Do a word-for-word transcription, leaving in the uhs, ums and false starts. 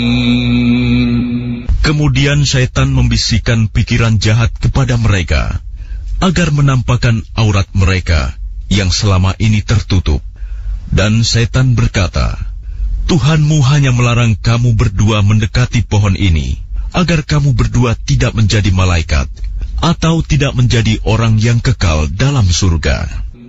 Kemudian syaitan membisikkan pikiran jahat kepada mereka, agar menampakkan aurat mereka yang selama ini tertutup. Dan syaitan berkata, Tuhanmu hanya melarang kamu berdua mendekati pohon ini, agar kamu berdua tidak menjadi malaikat, atau tidak menjadi orang yang kekal dalam surga.